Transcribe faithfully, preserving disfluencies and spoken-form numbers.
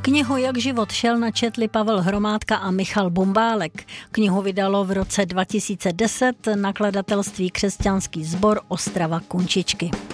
Knihu Jak život šel načetli Pavel Hromádka a Michal Bumbálek. Knihu vydalo v roce dva tisíce deset nakladatelství Křesťanský sbor Ostrava Kunčičky.